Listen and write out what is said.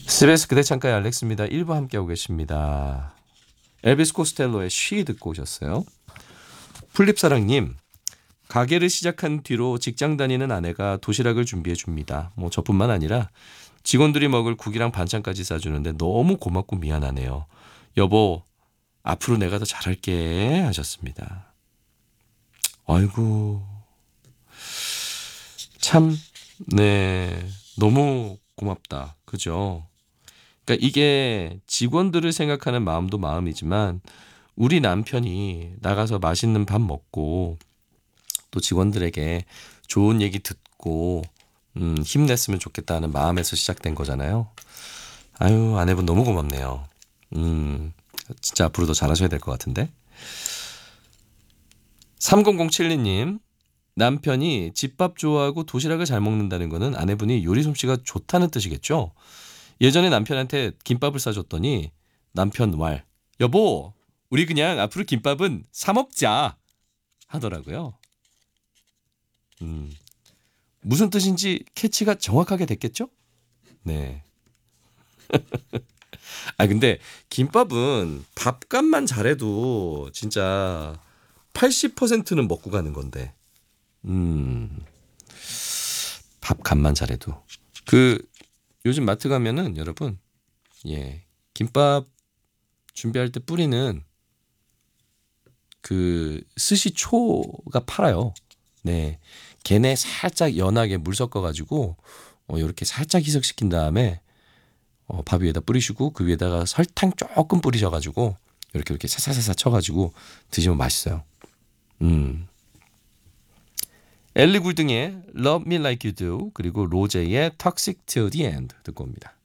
SBS 그대 창가의 알렉스입니다. 1부 함께하고 계십니다. 엘비스 코스텔로의 쉬 듣고 오셨어요. 풀립사랑님, 가게를 시작한 뒤로 직장 다니는 아내가 도시락을 준비해 줍니다. 뭐 저뿐만 아니라 직원들이 먹을 국이랑 반찬까지 싸주는데 너무 고맙고 미안하네요. 여보, 앞으로 내가 더 잘할게 하셨습니다. 아이고, 참, 네, 너무 고맙다. 그죠? 그러니까 이게 직원들을 생각하는 마음도 마음이지만 우리 남편이 나가서 맛있는 밥 먹고 또 직원들에게 좋은 얘기 듣고 힘냈으면 좋겠다는 마음에서 시작된 거잖아요. 아유, 아내분 너무 고맙네요. 진짜 앞으로 더 잘하셔야 될 것 같은데. 3007님, 남편이 집밥 좋아하고 도시락을 잘 먹는다는 거는 아내분이 요리 솜씨가 좋다는 뜻이겠죠? 예전에 남편한테 김밥을 싸줬더니 남편 말, 여보, 우리 그냥 앞으로 김밥은 사 먹자 하더라고요. 음, 무슨 뜻인지 캐치가 정확하게 됐겠죠? 네. 아, 근데 김밥은 밥값만 잘해도 진짜 80%는 먹고 가는 건데. 밥값만 잘해도. 그 요즘 마트 가면은 여러분, 예, 김밥 준비할 때 뿌리는 그 스시초가 팔아요. 네, 걔네 살짝 연하게 물 섞어가지고 이렇게 살짝 희석시킨 다음에 밥 위에다 뿌리시고 그 위에다가 설탕 조금 뿌리셔가지고 이렇게 사사사사 쳐가지고 드시면 맛있어요. 엘리 굴등의 Love Me Like You Do 그리고 로제의 Toxic Till the End 듣고 옵니다.